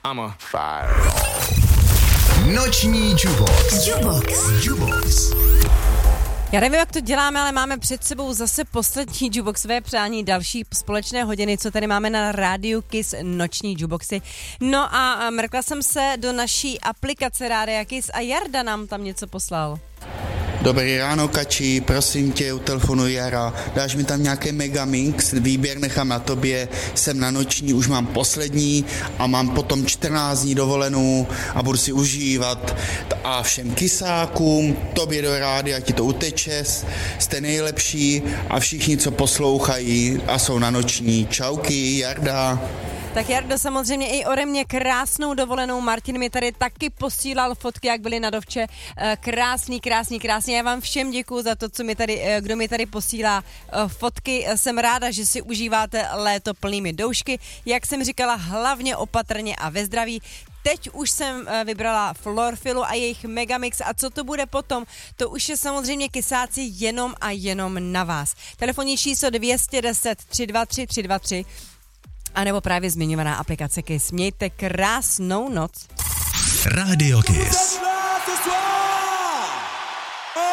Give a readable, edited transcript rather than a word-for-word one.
Ama. Noční Jubox. Já nevím, jak to děláme, ale máme před sebou zase poslední Juboxové přání, další společné hodiny, co tady máme na rádiu Kiss noční Juboxy. No a mrkla jsem se do naší aplikace Rádia Kiss a Jarda nám tam něco poslal. Dobrý ráno, Kači, prosím tě, u telefonu Jara, dáš mi tam nějaký megamix, výběr nechám na tobě, jsem na noční, už mám poslední a mám potom 14 dní dovolenou a budu si užívat a všem kysákům, tobě do rádia, ti to uteče, jste nejlepší a všichni, co poslouchají a jsou na noční. Čauky, Jarda. Tak Jardo, samozřejmě i ode mě krásnou dovolenou. Martin mi tady taky posílal fotky, jak byly na dovče. Krásný. Já vám všem děkuju za to, kdo mi tady posílá fotky. Jsem ráda, že si užíváte léto plnými doušky. Jak jsem říkala, hlavně opatrně a ve zdraví. Teď už jsem vybrala Florfilu a jejich Megamix a co to bude potom, to už je samozřejmě kysáci jenom a jenom na vás. Telefonní číslo 210 323 323 a nebo právě zmiňovaná aplikace Kiss. Mějte krásnou noc. Rádio Kiss.